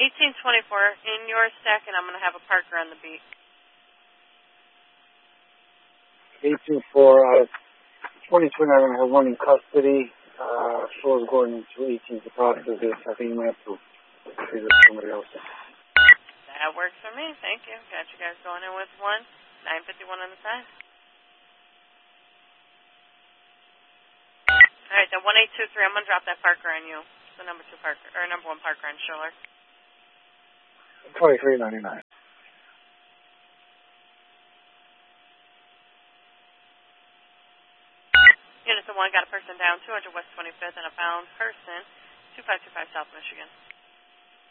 1824 in your stack, and I'm going to have a Parker on the beat. 824 out of 22, I'm going to have one in custody. Show's going to 18 to process this. I think you might have to figure somebody else. That works for me. Thank you. Got you guys going in with 951 on the side. All right, then 1823. I'm going to drop that Parker on you. The number 1 Parker on Schiller. 23.99. Unit 1 got a person down, 200 West 25th, and a bound person, 2525 South Michigan.